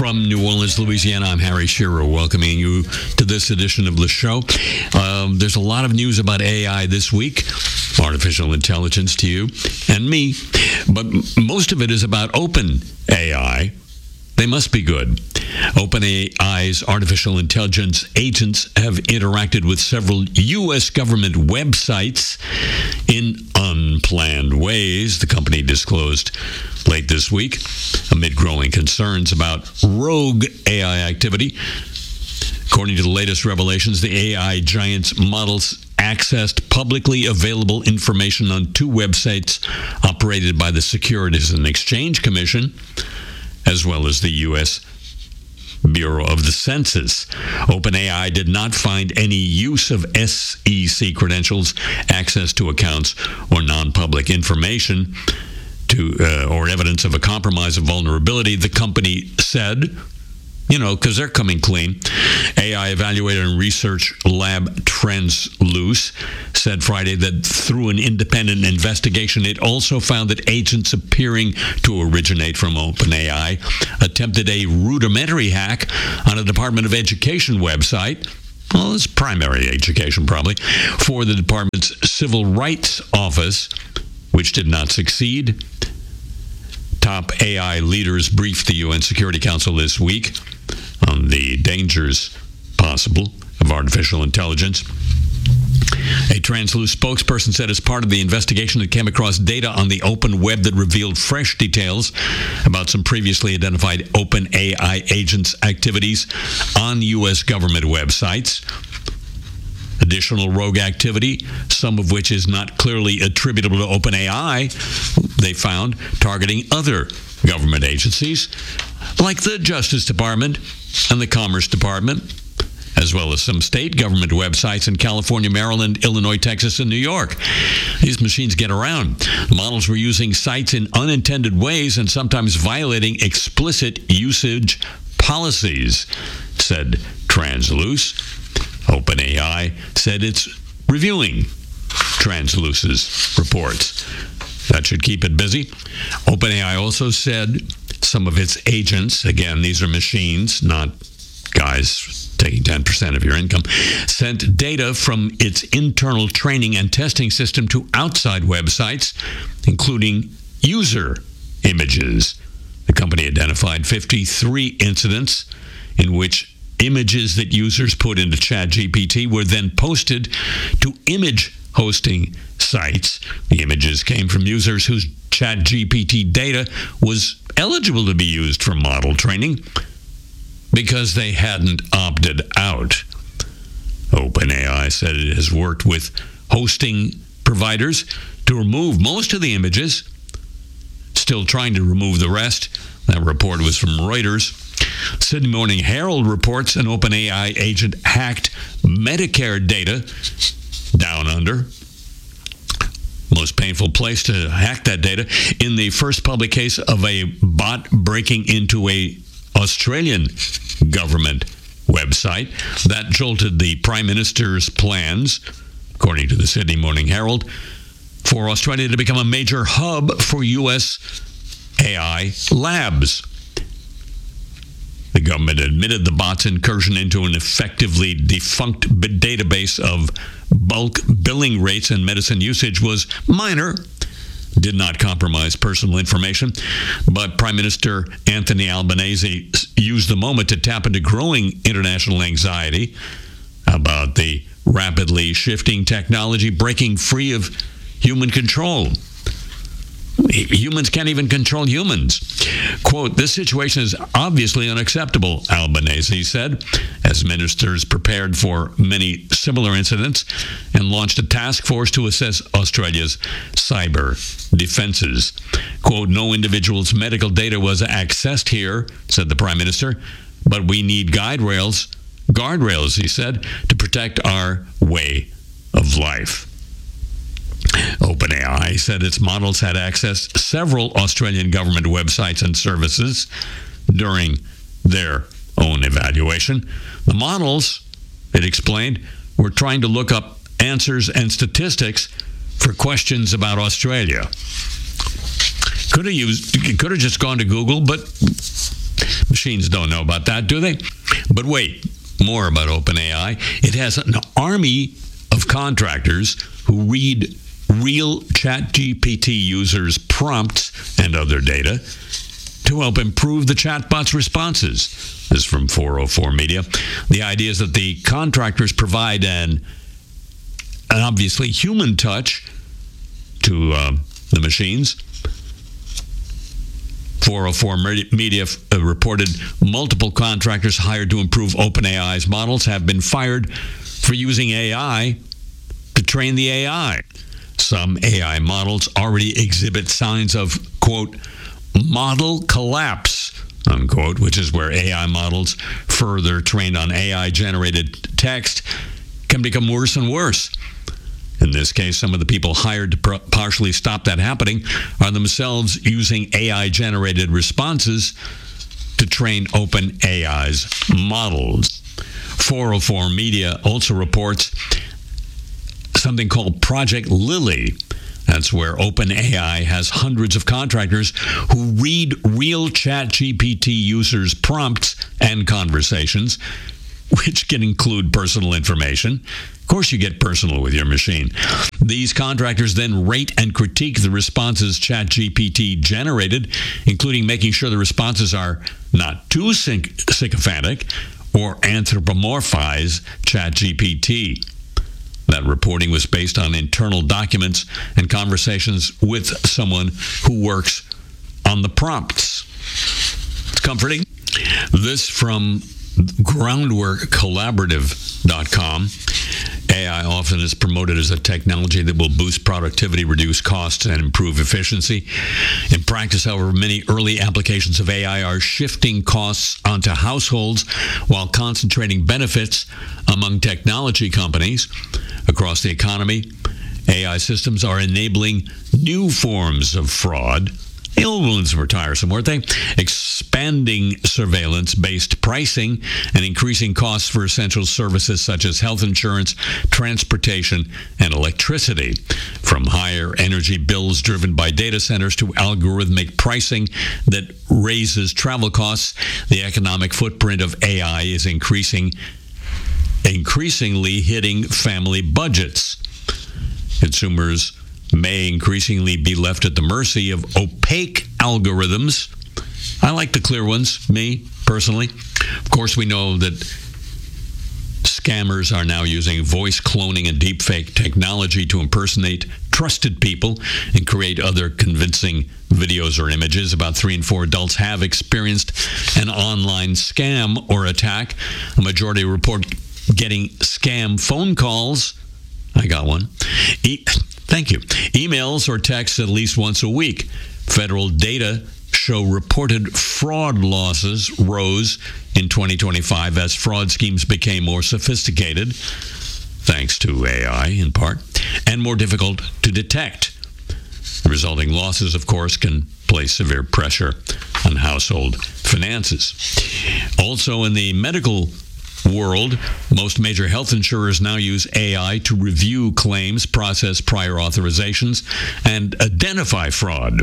From New Orleans, Louisiana, I'm Harry Shearer, welcoming you to this edition of the show. There's a lot of news about AI this week, artificial intelligence to you and me, but most of it is about OpenAI. They must be good. OpenAI's artificial intelligence agents have interacted with several U.S. government websites in unplanned ways, the company disclosed late this week, amid growing concerns about rogue AI activity. According to the latest revelations, the AI giant's models accessed publicly available information on two websites operated by the Securities and Exchange Commission, as well as the U.S. Bureau of the Census. OpenAI did not find any use of SEC credentials, access to accounts, or non-public information or evidence of a compromise of vulnerability, the company said. Because they're coming clean. AI evaluator and research lab Transluce said Friday that through an independent investigation, it also found that agents appearing to originate from OpenAI attempted a rudimentary hack on a Department of Education website. Well, it's primary education, probably, for the department's Civil Rights Office, which did not succeed. Top AI leaders briefed the UN Security Council this week on the dangers possible of artificial intelligence. A Transluce spokesperson said as part of the investigation, it came across data on the open web that revealed fresh details about some previously identified OpenAI agents' activities on U.S. government websites. Additional rogue activity, some of which is not clearly attributable to OpenAI, they found targeting other government agencies like the Justice Department and the Commerce Department, as well as some state government websites in California, Maryland, Illinois, Texas, and New York. These machines get around. The models were using sites in unintended ways and sometimes violating explicit usage policies, said Transluce. OpenAI said it's reviewing Transluce's reports. That should keep it busy. OpenAI also said some of its agents, again, these are machines, not guys taking 10% of your income, sent data from its internal training and testing system to outside websites, including user images. The company identified 53 incidents in which images that users put into ChatGPT were then posted to image hosting sites. The images came from users whose ChatGPT data was eligible to be used for model training because they hadn't opted out. OpenAI said it has worked with hosting providers to remove most of the images, still trying to remove the rest. That report was from Reuters. Sydney Morning Herald reports an OpenAI agent hacked Medicare data down under. Most painful place to hack that data in the first public case of a bot breaking into a Australian government website. That jolted the Prime Minister's plans, according to the Sydney Morning Herald, for Australia to become a major hub for U.S. AI labs. The government admitted the bot's incursion into an effectively defunct database of bulk billing rates and medicine usage was minor, did not compromise personal information, but Prime Minister Anthony Albanese used the moment to tap into growing international anxiety about the rapidly shifting technology breaking free of human control. Humans can't even control humans. Quote, "This situation is obviously unacceptable," Albanese said, as ministers prepared for many similar incidents and launched a task force to assess Australia's cyber defenses. Quote, "No individual's medical data was accessed here," said the Prime Minister, "but we need guardrails, he said, to protect our way of life." OpenAI said its models had accessed several Australian government websites and services during their own evaluation. The models, it explained, were trying to look up answers and statistics for questions about Australia. Could have just gone to Google, but machines don't know about that, do they? But wait, more about OpenAI. It has an army of contractors who read real ChatGPT users' prompts and other data to help improve the chatbot's responses. This is from 404 Media. The idea is that the contractors provide an obviously human touch to the machines. 404 Media reported multiple contractors hired to improve OpenAI's models have been fired for using AI to train the AI. Some AI models already exhibit signs of, quote, model collapse, unquote, which is where AI models further trained on AI-generated text can become worse and worse. In this case, some of the people hired to partially stop that happening are themselves using AI-generated responses to train OpenAI's models. 404 Media also reports something called Project Lily. That's where OpenAI has hundreds of contractors who read real ChatGPT users' prompts and conversations, which can include personal information. Of course, you get personal with your machine. These contractors then rate and critique the responses ChatGPT generated, including making sure the responses are not too sycophantic or anthropomorphize ChatGPT. That reporting was based on internal documents and conversations with someone who works on the prompts. It's comforting. This from groundworkcollaborative.com. AI often is promoted as a technology that will boost productivity, reduce costs, and improve efficiency. In practice, however, many early applications of AI are shifting costs onto households while concentrating benefits among technology companies. Across the economy, AI systems are enabling new forms of fraud. The old ones were tiresome, weren't they? Expanding surveillance-based pricing and increasing costs for essential services such as health insurance, transportation, and electricity. From higher energy bills driven by data centers to algorithmic pricing that raises travel costs, the economic footprint of AI is increasingly hitting family budgets. Consumers may increasingly be left at the mercy of opaque algorithms. I like the clear ones, me, personally. Of course, we know that scammers are now using voice cloning and deepfake technology to impersonate trusted people and create other convincing videos or images. About 3 in 4 adults have experienced an online scam or attack. A majority report getting scam phone calls. I got one. Thank you. Emails or texts at least once a week. Federal data show reported fraud losses rose in 2025 as fraud schemes became more sophisticated, thanks to AI in part, and more difficult to detect. The resulting losses, of course, can place severe pressure on household finances. Also, in the medical world, most major health insurers now use AI to review claims, process prior authorizations, and identify fraud.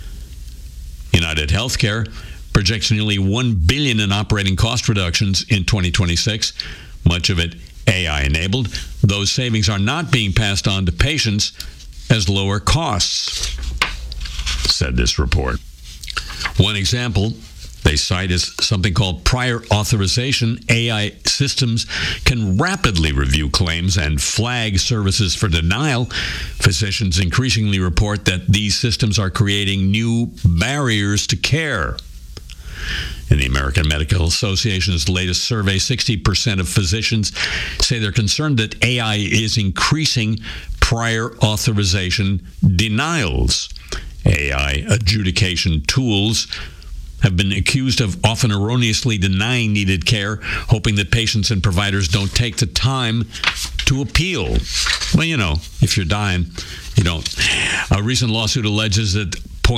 United Healthcare projects nearly $1 billion in operating cost reductions in 2026, much of it AI-enabled. Those savings are not being passed on to patients as lower costs, said this report. One example they cite is something called prior authorization. AI systems can rapidly review claims and flag services for denial. Physicians increasingly report that these systems are creating new barriers to care. In the American Medical Association's latest survey, 60% of physicians say they're concerned that AI is increasing prior authorization denials. AI adjudication tools have been accused of often erroneously denying needed care, hoping that patients and providers don't take the time to appeal. Well, you know, if you're dying, you don't. A recent lawsuit alleges that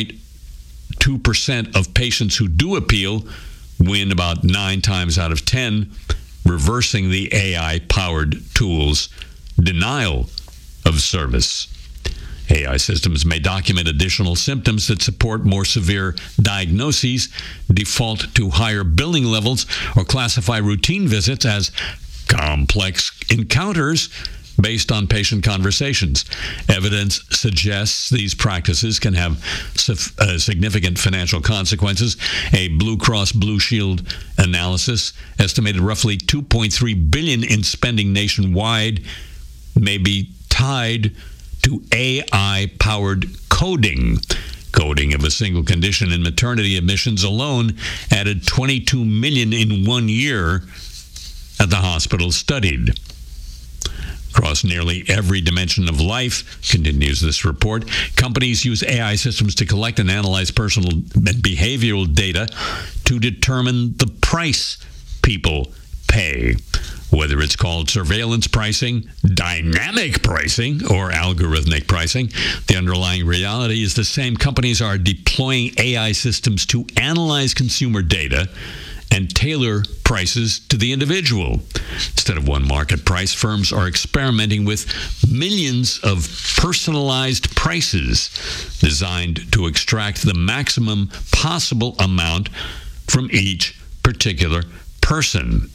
0.2% of patients who do appeal win about 9 times out of 10, reversing the AI-powered tool's denial of service. AI systems may document additional symptoms that support more severe diagnoses, default to higher billing levels, or classify routine visits as complex encounters based on patient conversations. Evidence suggests these practices can have significant financial consequences. A Blue Cross Blue Shield analysis estimated roughly $2.3 billion in spending nationwide may be tied to AI-powered coding. Coding of a single condition in maternity admissions alone added $22 million in 1 year at the hospital studied. Across nearly every dimension of life, continues this report, companies use AI systems to collect and analyze personal and behavioral data to determine the price people pay. Whether it's called surveillance pricing, dynamic pricing, or algorithmic pricing, the underlying reality is the same. Companies are deploying AI systems to analyze consumer data and tailor prices to the individual. Instead of one market price, firms are experimenting with millions of personalized prices designed to extract the maximum possible amount from each particular person.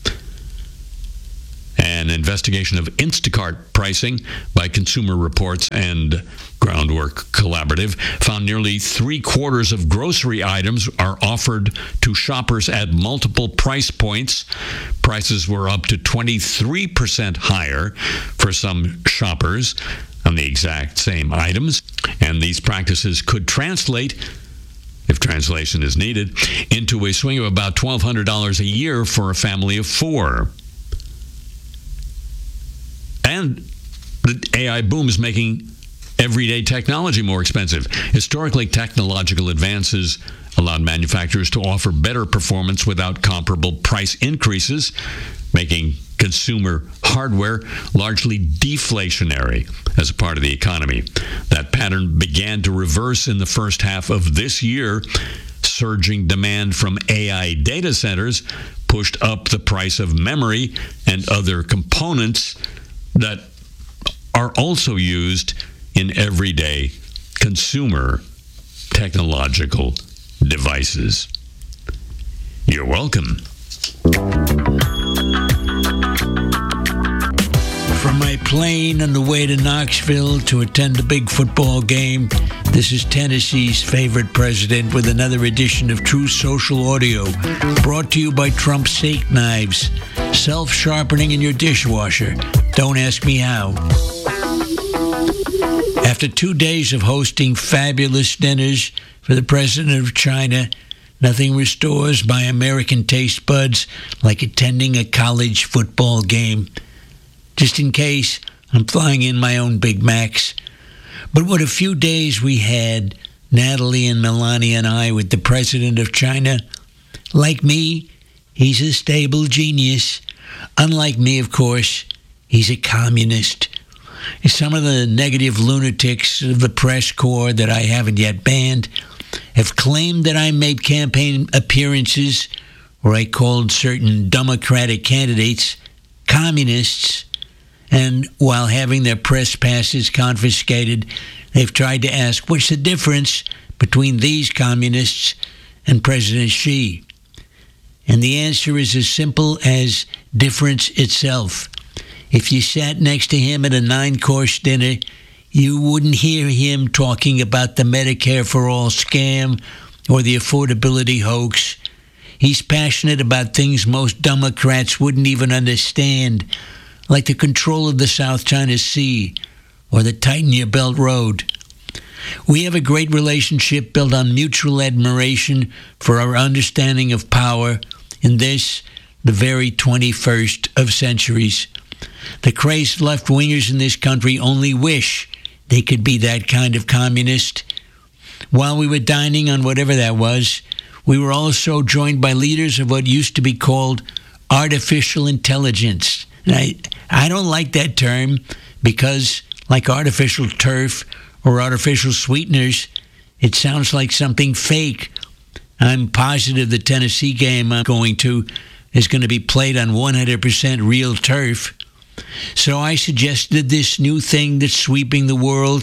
An investigation of Instacart pricing by Consumer Reports and Groundwork Collaborative found nearly 3/4 of grocery items are offered to shoppers at multiple price points. Prices were up to 23% higher for some shoppers on the exact same items, and these practices could translate, if translation is needed, into a swing of about $1,200 a year for a family of 4. And the AI boom is making everyday technology more expensive. Historically, technological advances allowed manufacturers to offer better performance without comparable price increases, making consumer hardware largely deflationary as a part of the economy. That pattern began to reverse in the first half of this year. Surging demand from AI data centers pushed up the price of memory and other components that are also used in everyday consumer technological devices. You're welcome. From my plane on the way to Knoxville to attend a big football game, this is Tennessee's favorite president with another edition of True Social Audio, brought to you by Trump Steak Knives, self-sharpening in your dishwasher. Don't ask me how. After 2 days of hosting fabulous dinners for the president of China, nothing restores my American taste buds like attending a college football game. Just in case, I'm flying in my own Big Macs. But what a few days we had, Natalie and Melania and I, with the president of China. Like me, he's a stable genius. Unlike me, of course, he's a communist. Some of the negative lunatics of the press corps that I haven't yet banned have claimed that I made campaign appearances where I called certain Democratic candidates communists, and while having their press passes confiscated, they've tried to ask what's the difference between these communists and President Xi. And the answer is as simple as difference itself. If you sat next to him at a 9-course dinner, you wouldn't hear him talking about the Medicare for All scam or the affordability hoax. He's passionate about things most Democrats wouldn't even understand, like the control of the South China Sea or the Tighten Your Belt Road. We have a great relationship built on mutual admiration for our understanding of power in this, the very 21st of centuries. The crazed left-wingers in this country only wish they could be that kind of communist. While we were dining on whatever that was, we were also joined by leaders of what used to be called artificial intelligence. And I don't like that term because, like artificial turf or artificial sweeteners, it sounds like something fake. I'm positive the Tennessee game I'm going to is going to be played on 100% real turf. So I suggested this new thing that's sweeping the world,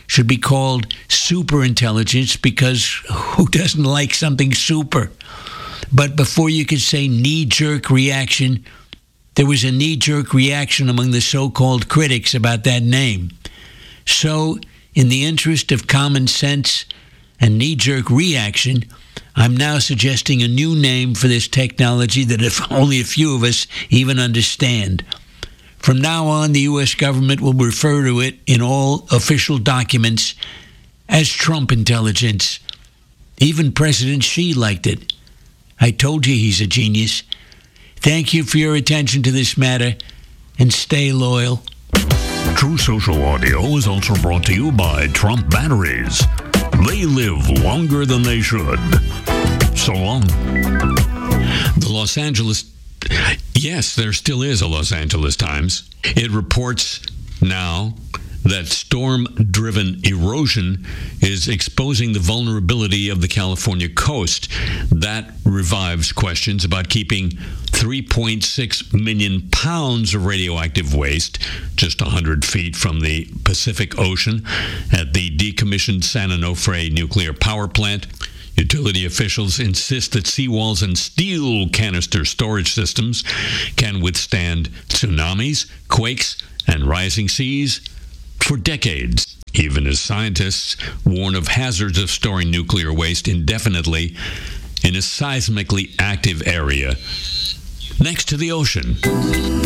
should be called superintelligence, because who doesn't like something super? But before you could say knee-jerk reaction, there was a knee-jerk reaction among the so-called critics about that name. So, in the interest of common sense and knee-jerk reaction, I'm now suggesting a new name for this technology that if only a few of us even understand. From now on, the U.S. government will refer to it in all official documents as Trump intelligence. Even President Xi liked it. I told you he's a genius. Thank you for your attention to this matter, and stay loyal. True Social Audio is also brought to you by Trump Batteries. They live longer than they should. So long. The Los Angeles... Yes, there still is a Los Angeles Times. It reports now that storm-driven erosion is exposing the vulnerability of the California coast. That revives questions about keeping 3.6 million pounds of radioactive waste just 100 feet from the Pacific Ocean at the decommissioned San Onofre nuclear power plant. Utility officials insist that seawalls and steel canister storage systems can withstand tsunamis, quakes, and rising seas for decades, even as scientists warn of hazards of storing nuclear waste indefinitely in a seismically active area next to the ocean.